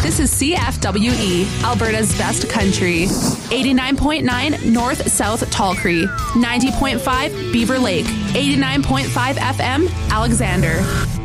This is CFWE, Alberta's best country. 89.9 North-South Tall Cree. 90.5 Beaver Lake. 89.5 FM, Alexander.